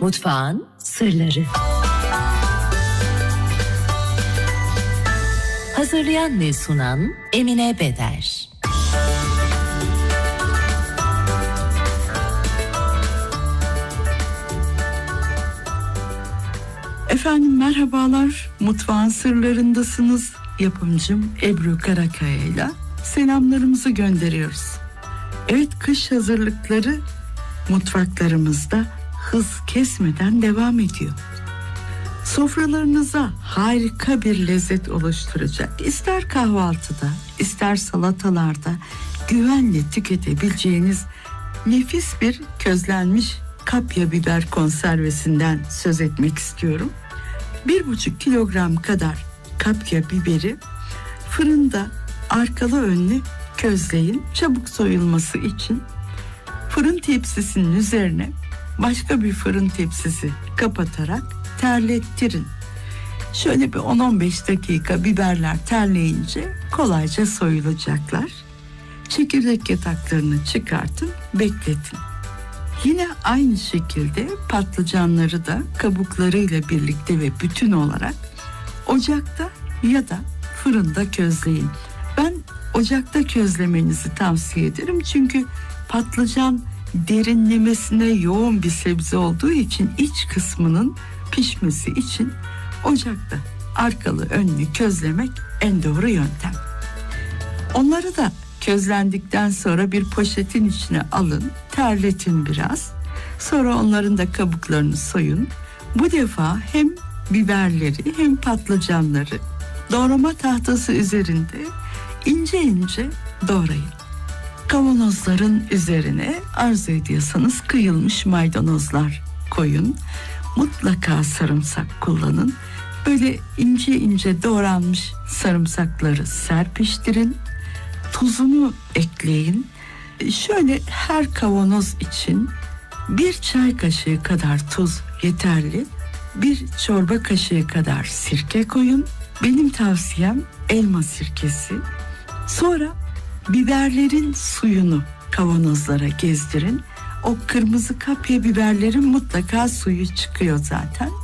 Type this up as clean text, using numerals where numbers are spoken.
Mutfağın sırları. Hazırlayan ve sunan Emine Beder. Efendim merhabalar, mutfağın sırlarındasınız. Yapımcım Ebru Karakaya'yla selamlarımızı gönderiyoruz. Evet, kış hazırlıkları mutfaklarımızda hız kesmeden devam ediyor. Sofralarınıza harika bir lezzet oluşturacak, ister kahvaltıda, ister salatalarda güvenle tüketebileceğiniz nefis bir közlenmiş kapya biber konservesinden söz etmek istiyorum. 1,5 kilogram kadar kapya biberi fırında arkalı önlü közleyin. Çabuk soyulması için fırın tepsisinin üzerine başka bir fırın tepsisi kapatarak terlettirin. Şöyle bir 10-15 dakika biberler terleyince kolayca soyulacaklar. Çekirdek yataklarını çıkartın, bekletin. Yine aynı şekilde patlıcanları da kabuklarıyla birlikte ve bütün olarak ocakta ya da fırında közleyin. Ben ocakta közlemenizi tavsiye ederim çünkü patlıcan derinlemesine yoğun bir sebze olduğu için iç kısmının pişmesi için ocakta arkalı önlü közlemek en doğru yöntem. Onları da közlendikten sonra bir poşetin içine alın, terletin biraz. Sonra onların da kabuklarını soyun. Bu defa hem biberleri hem patlıcanları doğrama tahtası üzerinde ince ince doğrayın. Kavanozların üzerine arzu ediyorsanız kıyılmış maydanozlar koyun. Mutlaka sarımsak kullanın. Böyle ince ince doğranmış sarımsakları serpiştirin. Tuzunu ekleyin. Şöyle her kavanoz için 1 çay kaşığı kadar tuz yeterli. 1 çorba kaşığı kadar sirke koyun. Benim tavsiyem elma sirkesi. Sonra biberlerin suyunu kavanozlara gezdirin. O kırmızı kapya biberlerin mutlaka suyu çıkıyor zaten.